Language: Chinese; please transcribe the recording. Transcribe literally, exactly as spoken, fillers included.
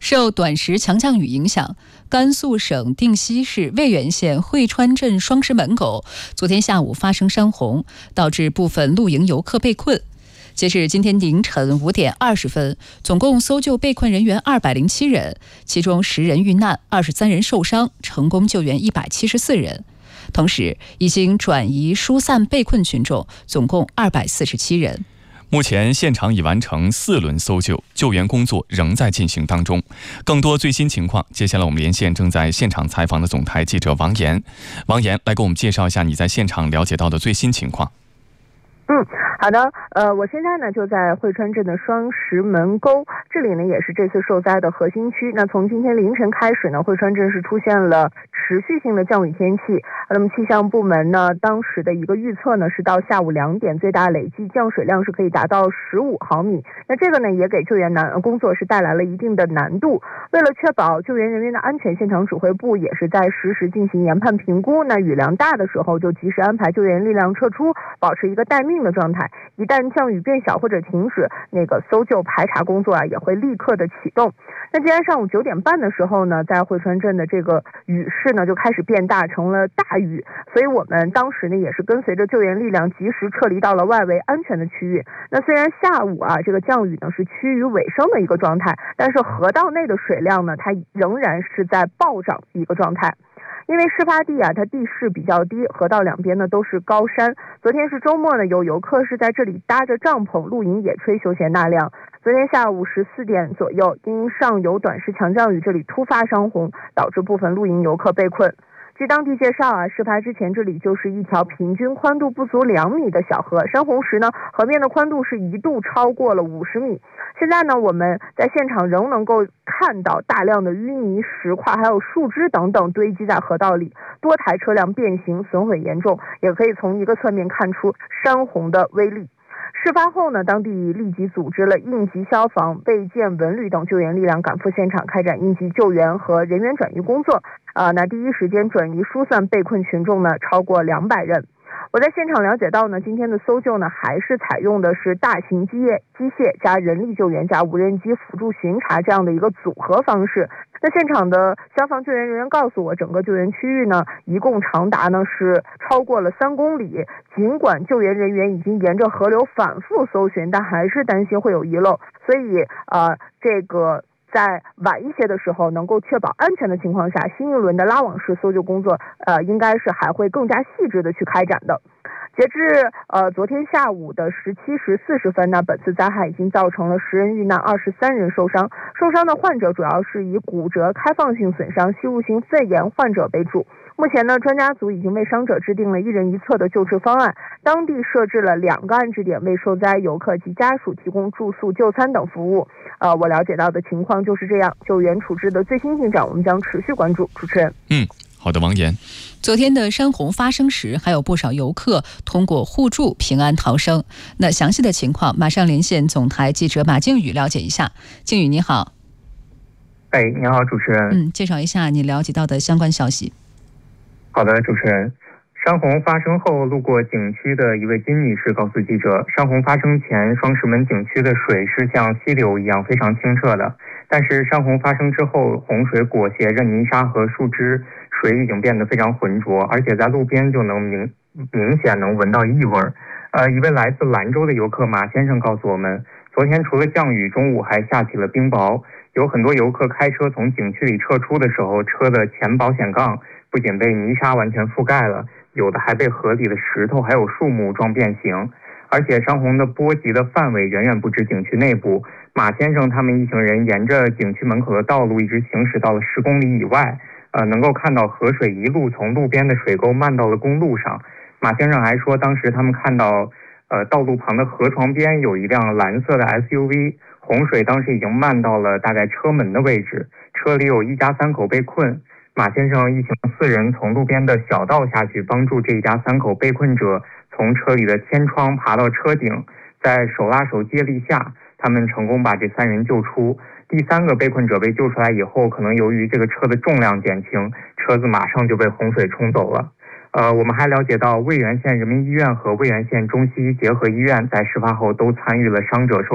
受短时强降雨影响，甘肃省定西市渭源县汇川镇双石门沟昨天下午发生山洪，导致部分露营游客被困。截至今天凌晨五点二十分，总共搜救被困人员二百零七人，其中十人遇难，二十三人受伤，成功救援一百七十四人。同时，已经转移疏散被困群众，总共二百四十七人。 目前现场已完成四轮搜救，救援工作仍在进行当中。更多最新情况，接下来我们连线正在现场采访的总台记者王岩。王岩，来给我们介绍一下你在现场了解到的最新情况。 嗯，好的，呃，我现在呢就在汇川镇的双石门沟，这里呢也是这次受灾的核心区。那从今天凌晨开始呢，汇川镇是出现了持续性的降雨天气。那么气象部门呢，当时的一个预测呢是到下午两点，最大累计降水量是可以达到十五毫米。那这个呢也给救援难工作是带来了一定的难度。为了确保救援人员的安全，现场指挥部也是在实时进行研判评估。那雨量大的时候就及时安排救援力量撤出，保持一个待命的状态。一旦降雨变小或者停止，那个搜救排查工作啊也会立刻的启动。那今天上午九点半的时候呢，在汇川镇的这个雨势呢就开始变大，成了大雨，所以我们当时呢也是跟随着救援力量及时撤离到了外围安全的区域。那虽然下午啊这个降雨呢是趋于尾声的一个状态，但是河道内的水量呢它仍然是在暴涨的一个状态。因为事发地啊，它地势比较低，河道两边呢都是高山。昨天是周末呢，有游客是在这里搭着帐篷露营野炊，休闲纳凉。昨天下午十四点左右，因上游短时强降雨，这里突发山洪，导致部分露营游客被困。据当地介绍啊，事发之前这里就是一条平均宽度不足两米的小河，山洪时呢，河面的宽度是一度超过了五十米。现在呢，我们在现场仍能够看到大量的淤泥、石块还有树枝等等堆积在河道里，多台车辆变形，损毁严重，也可以从一个侧面看出山洪的威力。事发后呢，当地立即组织了应急消防、备建文旅等救援力量赶赴现场，开展应急救援和人员转移工作。啊、呃，那第一时间转移疏散被困群众呢，超过两百人。我在现场了解到呢，今天的搜救呢，还是采用的是大型机械、机械加人力救援加无人机辅助巡查这样的一个组合方式。那现场的消防救援人员告诉我，整个救援区域呢，一共长达呢是超过了三公里。尽管救援人员已经沿着河流反复搜寻，但还是担心会有遗漏，所以呃，这个。在晚一些的时候，能够确保安全的情况下，新一轮的拉网式搜救工作，呃，应该是还会更加细致的去开展的。截至呃昨天下午的十七时四十分呢，本次灾害已经造成了十人遇难，二十三人受伤。受伤的患者主要是以骨折、开放性损伤、吸入性肺炎患者为主。目前呢，专家组已经为伤者制定了一人一侧的救治方案，当地设置了两个安置点，为受灾游客及家属提供住宿、就餐等服务。呃，我了解到的情况就是这样。救援处置的最新进展，我们将持续关注。主持人， 嗯，好的，王岩。 昨天的山洪发生时，还有不少游客通过互助平安逃生。那详细的情况，马上连线总台记者马靖宇了解一下。靖宇，你好。 哎，你好，主持人。 嗯，介绍一下你了解到的相关消息。 好的，主持人。山洪发生后，路过景区的一位金女士告诉记者，山洪发生前，双石门景区的水是像溪流一样非常清澈的，但是山洪发生之后，洪水裹挟着泥沙和树枝，水已经变得非常浑浊，而且在路边就能明明显能闻到异味。呃，一位来自兰州的游客马先生告诉我们，昨天除了降雨，中午还下起了冰雹，有很多游客开车从景区里撤出的时候，车的前保险杠不仅被泥沙完全覆盖了，有的还被河里的石头还有树木撞变形，而且山洪的波及的范围远远不止景区内部。马先生他们一行人沿着景区门口的道路一直行驶到了十公里以外，呃，能够看到河水一路从路边的水沟漫到了公路上。马先生还说，当时他们看到，呃，道路旁的河床边有一辆蓝色的 S U V， 洪水当时已经漫到了大概车门的位置，车里有一家三口被困。马先生一行四人从路边的小道下去，帮助这一家三口被困者从车里的天窗爬到车顶，在手拉手接力下，他们成功把这三人救出。第三个被困者被救出来以后，可能由于这个车的重量减轻，车子马上就被洪水冲走了。呃，我们还了解到，渭源县人民医院和渭源县中西医结合医院在事发后都参与了伤者受